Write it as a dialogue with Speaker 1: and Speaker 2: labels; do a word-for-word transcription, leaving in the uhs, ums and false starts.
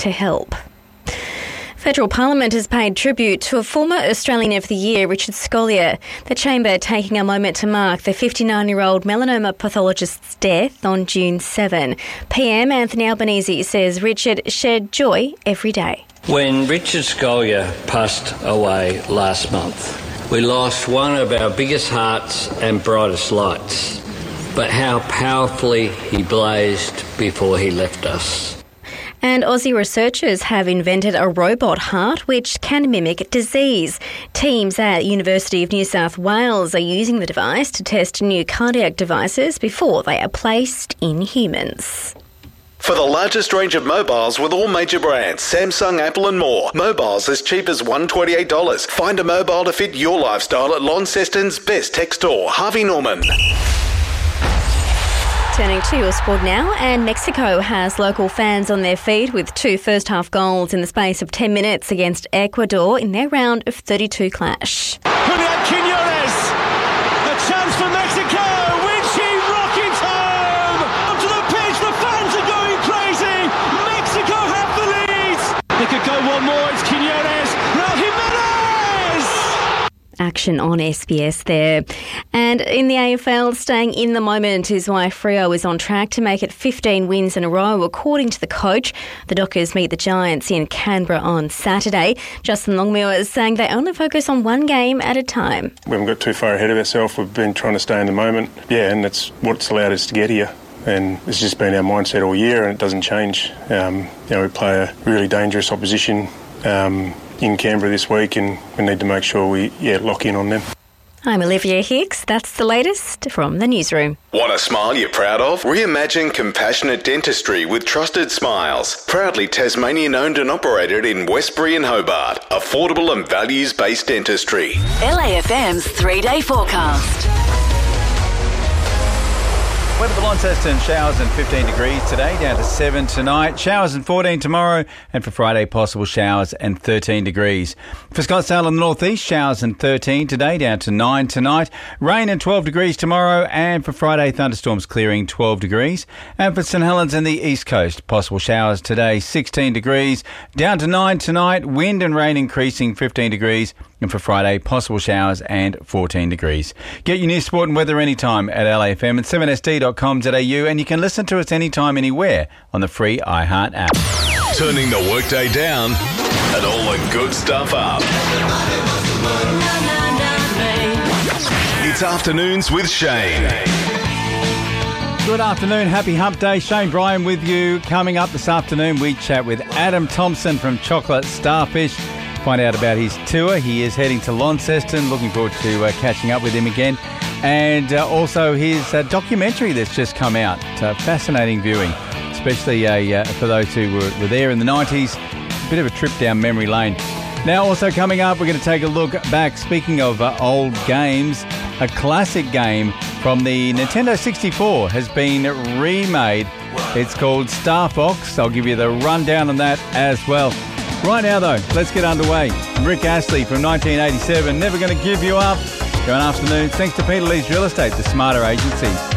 Speaker 1: to help. Federal Parliament has paid tribute to a former Australian of the Year, Richard Scolyer. The Chamber taking a moment to mark the fifty-nine-year-old melanoma pathologist's death on June seventh. P M Anthony Albanese says Richard shared joy every day.
Speaker 2: When Richard Scolyer passed away last month, we lost one of our biggest hearts and brightest lights. But how powerfully he blazed before he left us.
Speaker 1: And Aussie researchers have invented a robot heart which can mimic disease. Teams at University of New South Wales are using the device to test new cardiac devices before they are placed in humans.
Speaker 3: For the largest range of mobiles with all major brands, Samsung, Apple and more. Mobiles as cheap as one hundred twenty-eight dollars. Find a mobile to fit your lifestyle at Launceston's best tech store, Harvey Norman.
Speaker 1: Turning to your sport now, and Mexico has local fans on their feet with two first-half goals in the space of ten minutes against Ecuador in their round of thirty-two clash.
Speaker 4: Julián Quiñones, a chance for Mexico, Winchi rockets home! Onto the pitch, the fans are going crazy! Mexico have the lead! They could go one more, it's Quiñones, Raúl Jiménez!
Speaker 1: Action on S B S there. And in the A F L, staying in the moment is why Freo is on track to make it fifteen wins in a row, according to the coach. The Dockers meet the Giants in Canberra on Saturday. Justin Longmuir is saying they only focus on one game at a time.
Speaker 5: We haven't got too far ahead of ourselves. We've been trying to stay in the moment. Yeah, and that's what's allowed us to get here. And it's just been our mindset all year, and it doesn't change. Um, you know, we play a really dangerous opposition um, in Canberra this week, and we need to make sure we yeah lock in on them.
Speaker 1: I'm Olivia Hicks. That's the latest from the newsroom.
Speaker 3: Want a smile you're proud of? Reimagine compassionate dentistry with Trusted Smiles. Proudly Tasmanian owned and operated in Westbury and Hobart. Affordable and values-based dentistry.
Speaker 6: L A F M's three-day forecast.
Speaker 7: Weather for Launceston, showers and fifteen degrees today, down to seven tonight. Showers and fourteen tomorrow, and for Friday, possible showers and thirteen degrees. For Scottsdale in the northeast, showers and thirteen today, down to nine tonight. Rain and twelve degrees tomorrow, and for Friday, thunderstorms clearing twelve degrees. And for St Helens and the east coast, possible showers today, sixteen degrees, down to nine tonight. Wind and rain increasing fifteen degrees. And for Friday, possible showers and fourteen degrees. Get your news, sport and weather anytime at L A F M and seven S D dot com dot A U, and you can listen to us anytime, anywhere on the free iHeart app.
Speaker 3: Turning the workday down and all the good stuff up. It's Afternoons with Shane.
Speaker 7: Good afternoon, happy hump day. Shane Bryan with you. Coming up this afternoon, we chat with Adam Thompson from Chocolate Starfish. Find out about his tour. He is heading to Launceston. Looking forward to uh, catching up with him again. And uh, also his uh, documentary that's just come out. Uh, fascinating viewing, especially uh, uh, for those who were, were there in the nineties. A bit of a trip down memory lane. Now also coming up, we're going to take a look back. Speaking of uh, old games, a classic game from the Nintendo sixty-four has been remade. It's called Star Fox. I'll give you the rundown on that as well. Right now, though, let's get underway. Rick Astley from nineteen eighty-seven, Never Gonna Give You Up. Good afternoon. Thanks to Peter Lee's Real Estate, the smarter agency.